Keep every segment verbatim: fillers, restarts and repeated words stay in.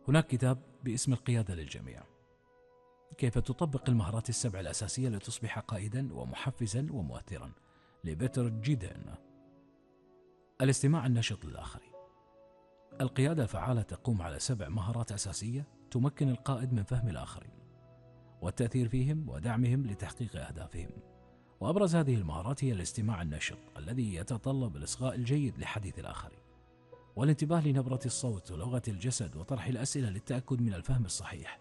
هناك كتاب باسم القيادة للجميع، كيف تطبق المهارات السبع الأساسية لتصبح قائدا ومحفزا ومؤثرا، لبيتر جيدن. الاستماع النشط للآخرين. القيادة الفعالة تقوم على سبع مهارات أساسية تمكن القائد من فهم الآخرين والتأثير فيهم ودعمهم لتحقيق أهدافهم. وأبرز هذه المهارات هي الاستماع النشط الذي يتطلب الإصغاء الجيد لحديث الآخرين، والانتباه لنبرة الصوت ولغة الجسد وطرح الأسئلة للتأكد من الفهم الصحيح.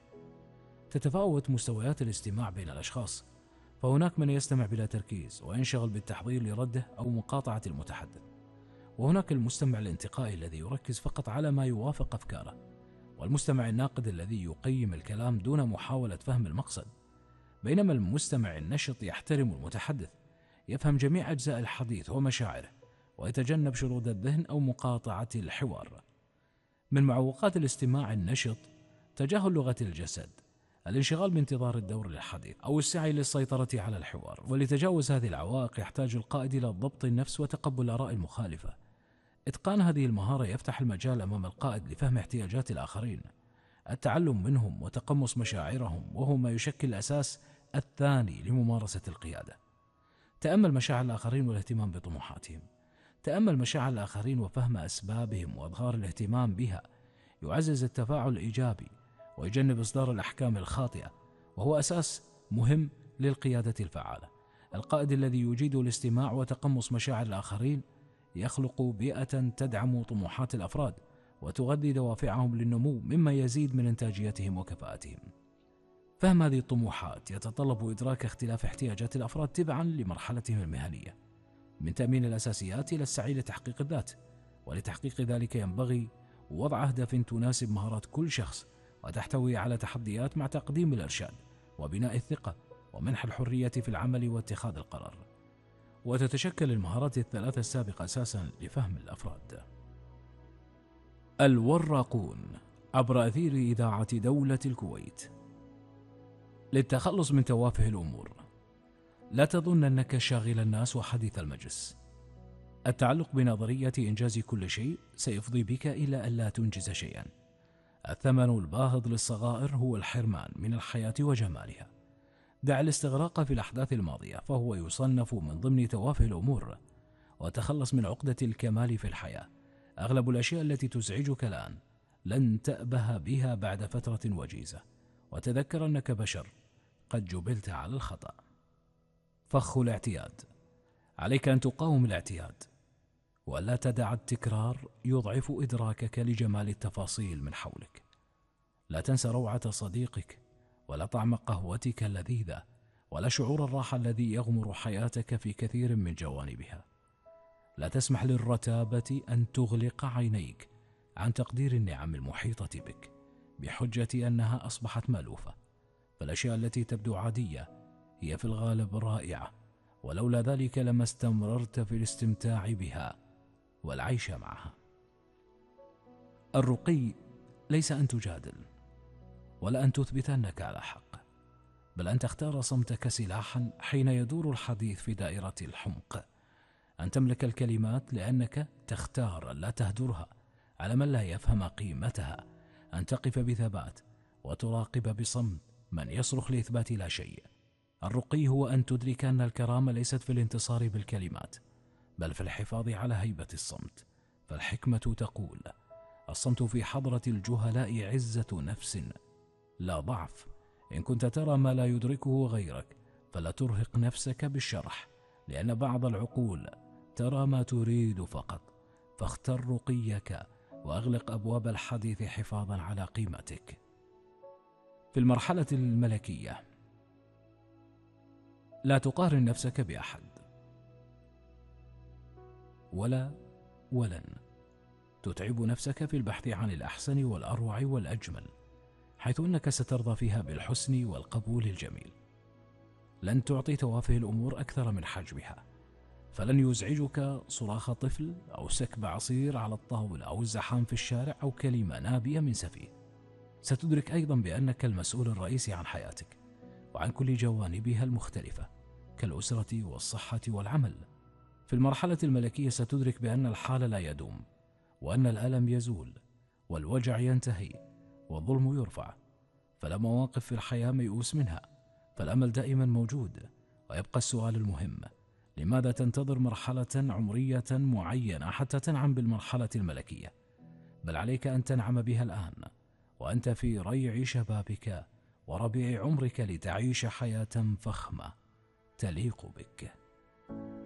تتفاوت مستويات الاستماع بين الأشخاص، فهناك من يستمع بلا تركيز وينشغل بالتحضير لرده أو مقاطعة المتحدث، وهناك المستمع الانتقائي الذي يركز فقط على ما يوافق أفكاره، والمستمع الناقد الذي يقيم الكلام دون محاولة فهم المقصد. بينما المستمع النشط يحترم المتحدث، يفهم جميع أجزاء الحديث ومشاعره، ويتجنب شرود الذهن أو مقاطعة الحوار. من معوقات الاستماع النشط تجاهل لغة الجسد، الانشغال بانتظار الدور للحديث أو السعي للسيطرة على الحوار. ولتجاوز هذه العوائق يحتاج القائد إلى ضبط النفس وتقبل الآراء المخالفة. إتقان هذه المهارة يفتح المجال أمام القائد لفهم احتياجات الآخرين، التعلم منهم وتقمص مشاعرهم، وهو ما يشكل الأساس الثاني لممارسة القيادة. تأمل مشاعر الآخرين والاهتمام بطموحاتهم. تأمل مشاعر الآخرين وفهم أسبابهم وإظهار الاهتمام بها يعزز التفاعل الإيجابي ويجنب إصدار الأحكام الخاطئة، وهو أساس مهم للقيادة الفعالة. القائد الذي يجيد الاستماع وتقمص مشاعر الآخرين يخلق بيئة تدعم طموحات الأفراد وتغذي دوافعهم للنمو، مما يزيد من إنتاجيتهم وكفاءتهم. فهم هذه الطموحات يتطلب إدراك اختلاف احتياجات الأفراد تبعا لمرحلتهم المهنية، من تأمين الأساسيات إلى السعي لتحقيق الذات. ولتحقيق ذلك ينبغي وضع أهداف تناسب مهارات كل شخص وتحتوي على تحديات، مع تقديم الإرشاد وبناء الثقة ومنح الحرية في العمل واتخاذ القرار. وتتشكل المهارات الثلاثة السابقة أساسا لفهم الأفراد. الوراقون عبر أثير إذاعة دولة الكويت. للتخلص من توافه الأمور، لا تظن أنك شاغل الناس وحديث المجلس. التعلق بنظرية إنجاز كل شيء سيفضي بك إلى ألا تنجز شيئا. الثمن الباهظ للصغائر هو الحرمان من الحياة وجمالها. دع الاستغراق في الأحداث الماضية، فهو يصنف من ضمن توافه الأمور. وتخلص من عقدة الكمال في الحياة. أغلب الأشياء التي تزعجك الآن لن تأبه بها بعد فترة وجيزة، وتذكر أنك بشر قد جبلت على الخطأ. فخ الاعتياد. عليك أن تقاوم الاعتياد، ولا تدع التكرار يضعف إدراكك لجمال التفاصيل من حولك. لا تنسى روعة صديقك، ولا طعم قهوتك اللذيذة، ولا شعور الراحة الذي يغمر حياتك في كثير من جوانبها. لا تسمح للرتابة أن تغلق عينيك عن تقدير النعم المحيطة بك بحجة أنها أصبحت مألوفة. فالأشياء التي تبدو عادية هي في الغالب رائعة، ولولا ذلك لما استمررت في الاستمتاع بها والعيش معها. الرقي ليس أن تجادل، ولا أن تثبت أنك على حق، بل أن تختار صمتك سلاحا حين يدور الحديث في دائرة الحمق. أن تملك الكلمات لأنك تختار لا تهدرها على من لا يفهم قيمتها. أن تقف بثبات وتراقب بصمت من يصرخ لإثبات لا شيء. الرقي هو أن تدرك أن الكرامة ليست في الانتصار بالكلمات، بل في الحفاظ على هيبة الصمت. فالحكمة تقول: الصمت في حضرة الجهلاء عزة نفس لا ضعف. إن كنت ترى ما لا يدركه غيرك فلا ترهق نفسك بالشرح، لأن بعض العقول ترى ما تريد فقط. فاختر رقيك وأغلق أبواب الحديث حفاظا على قيمتك. في المرحلة الملكية، لا تقارن نفسك بأحد، ولا ولن تتعب نفسك في البحث عن الأحسن والأروع والأجمل، حيث أنك سترضى فيها بالحسن والقبول الجميل. لن تعطي توافه الأمور أكثر من حجمها، فلن يزعجك صراخ طفل أو سكب عصير على الطاولة أو الزحام في الشارع أو كلمة نابية من سفيه. ستدرك أيضا بأنك المسؤول الرئيسي عن حياتك وعن كل جوانبها المختلفة، كالأسرة والصحة والعمل. في المرحلة الملكية ستدرك بأن الحال لا يدوم، وأن الألم يزول والوجع ينتهي، والظلم يرفع، فلا مواقف في الحياة ميؤوس منها، فالأمل دائما موجود. ويبقى السؤال المهم: لماذا تنتظر مرحلة عمرية معينة حتى تنعم بالمرحلة الملكية؟ بل عليك أن تنعم بها الآن وأنت في ريع شبابك وربيع عمرك، لتعيش حياة فخمة تليق بك.